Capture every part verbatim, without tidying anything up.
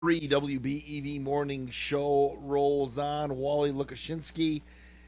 W B E V morning show rolls on. Wally Lukashinsky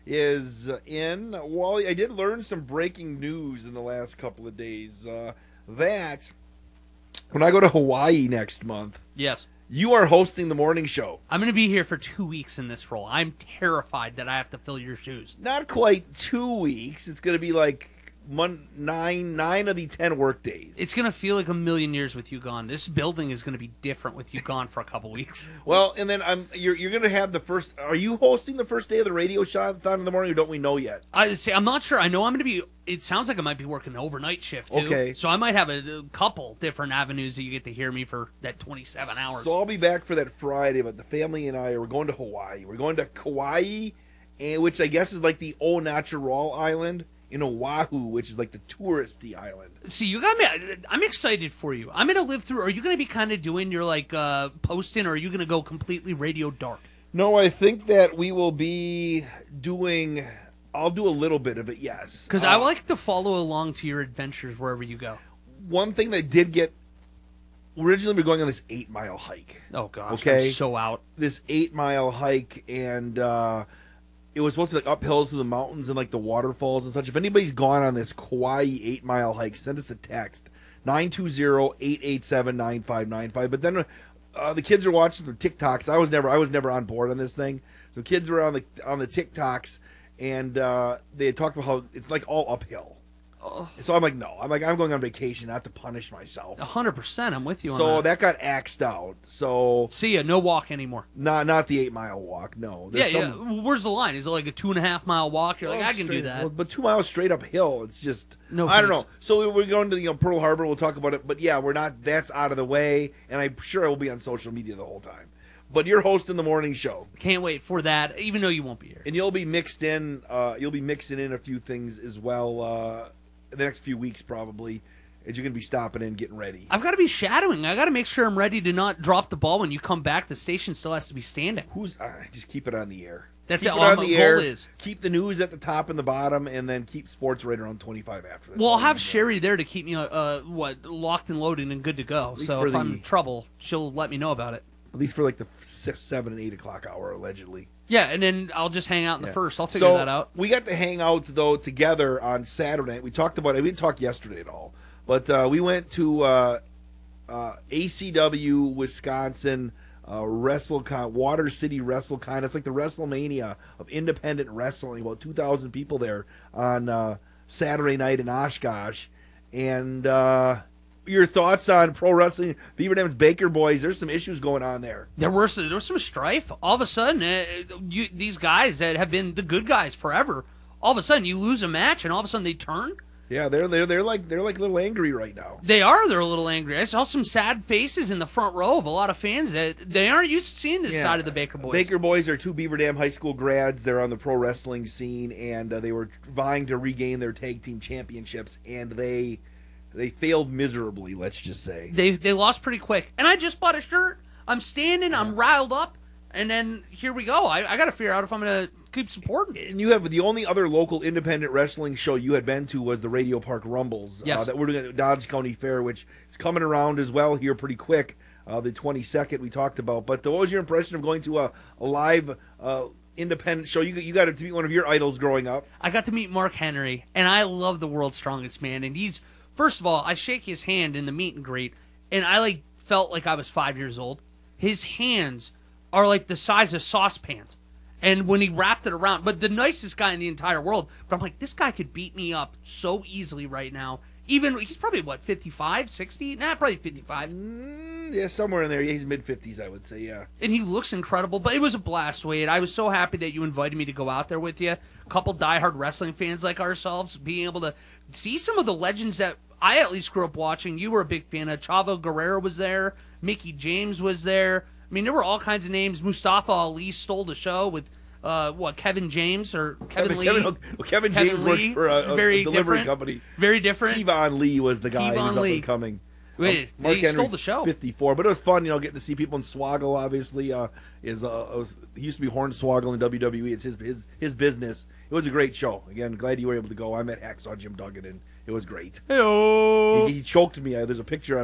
is uh, in. Wally, I did learn some breaking news in the last couple of days. Uh, that when I go to Hawaii next month, Yes. you are hosting the morning show. I'm going to be here for two weeks in this role. I'm terrified that I have to fill your shoes. Not quite two weeks. It's going to be like one, nine, nine of the ten work days. It's going to feel like a million years with you gone. This building is going to be different with you gone for a couple weeks. Well, and then I'm you're you're going to have the first. Are you hosting the first day of the radio shot-thon in the morning, or don't we know yet? I say I'm not sure. I know I'm going to be. It sounds like I might be working an overnight shift too. Okay. So I might have a, a couple different avenues that you get to hear me for that twenty-seven hours. So I'll be back for that Friday, but the family and I are going to Hawaii. We're going to Kauai, and which I guess is like the Au Natural Island in Oahu, which is like the touristy island. See, you got me. I'm excited for you. I'm going to live through. Are you going to be kind of doing your like uh, posting, or are you going to go completely radio dark? No, I think that we will be doing. I'll do a little bit of it, yes. Because uh, I like to follow along to your adventures wherever you go. One thing that did get. Originally, we were going on this eight mile hike. Oh gosh, Okay. I'm so out. This eight mile hike, and uh, it was supposed to be like uphills through the mountains and like the waterfalls and such. If anybody's gone on this Kauai eight mile hike, send us a text nine two zero, eight eight seven, nine five nine five. But then uh, the kids are watching some TikToks. I was never I was never on board on this thing. So kids were on the on the TikToks, and uh, they had talked about how it's like all uphill. Oh. So I'm like, no, I'm like I'm going on vacation, not to punish myself. A hundred percent, I'm with you on So that. that got axed out. So See ya, no walk anymore. not not the eight mile walk. No, Yeah, There's yeah. Where's the line? Is it like a two and a half mile walk? You're like, Oh, I can straight- do that. well, but two miles straight uphill, it's just No I don't thanks. know. So we're going to you know Pearl Harbor. We'll talk about it. But yeah, we're not. That's out of the way, and I'm sure I will be on social media the whole time. But you're hosting the morning show, Can't wait for that, even though you won't be here. and you'll be mixed in. Uh, you'll be mixing in a few things as well. Uh, in the next few weeks, probably, as you're going to be stopping in, getting ready. I've got to be shadowing. I got to make sure I'm ready to not drop the ball when you come back. The station still has to be standing. Who's uh, just keep it on the air. That's keep it. it All on my the goal air. is. Keep the news at the top and the bottom, and then keep sports right around twenty-five after that. Well, I'll have Sherry there to keep me, uh, uh, what, locked and loaded and good to go. least So for if I'm the- in trouble, she'll let me know about it. At least for like the six, seven, and eight o'clock hour, allegedly. Yeah, and then I'll just hang out in the Yeah. first. I'll figure so that out. We got to hang out though together on Saturday. We talked about it. We didn't talk yesterday at all, but uh, we went to uh, uh, A C W Wisconsin uh, WrestleCon, Water City WrestleCon. It's like the WrestleMania of independent wrestling. About two thousand people there on uh, Saturday night in Oshkosh, and. Uh, Your thoughts on pro wrestling, Beaver Dam's Baker Boys? There's some issues going on there. There were some, there was some strife. All of a sudden, uh, you, these guys that have been the good guys forever, all of a sudden you lose a match, and all of a sudden they turn. Yeah, they're they're they're like they're like a little angry right now. They are. They're a little angry. I saw some sad faces in the front row of a lot of fans that they aren't used to seeing this Yeah. side of the Baker Boys. Baker Boys are two Beaver Dam high school grads. They're on the pro wrestling scene, and uh, they were vying to regain their tag team championships, and they they failed miserably. Let's just say. They they lost pretty quick. And I just bought a shirt. I'm standing. I'm riled up. And then here we go. I, I got to figure out if I'm going to keep supporting. And you have the only other local independent wrestling show you had been to was the Radio Park Rumbles. Yes. Uh, that we're doing at Dodge County Fair, which is coming around as well here pretty quick. Uh, the twenty-second we talked about. But uh, what was your impression of going to a, a live uh, independent show? You, you got to meet one of your idols growing up. I got to meet Mark Henry, and I love the World's Strongest Man. And he's, first of all, I shake his hand in the meet and greet, and I like felt like I was five years old. His hands are like the size of saucepans. And when he wrapped it around, but the nicest guy in the entire world, but I'm like, this guy could beat me up so easily right now. Even, he's probably, what, fifty-five, sixty? Nah, probably fifty-five. Mm, yeah, somewhere in there. Yeah, he's mid fifties, I would say, yeah. And he looks incredible, but it was a blast, Wade. I was so happy that you invited me to go out there with you. A couple diehard wrestling fans like ourselves, being able to see some of the legends that I at least grew up watching. You were a big fan of. Chavo Guerrero was there. Mickey James was there. I mean, there were all kinds of names. Mustafa Ali stole the show with, uh, what, Kevin James or Kevin, Kevin, Lee? Kevin, well, Kevin Kevin James Lee, works for a, a very delivery different. company. Very different. Kevon Lee was the guy who was Kevon up Lee. and coming. Wait, Uh, Mark he stole Henry's the show. fifty-four, but it was fun, you know, getting to see people in Swoggle. Obviously, uh, is uh, was, he used to be Hornswoggle in W W E. It's his his his business. It was a great show. Again, glad you were able to go. I met Hacksaw Jim Duggan, and it was great. Hey-oh. He, he choked me. Uh, There's a picture on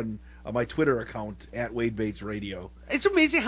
uh, my Twitter account at Wade Bates Radio. It's amazing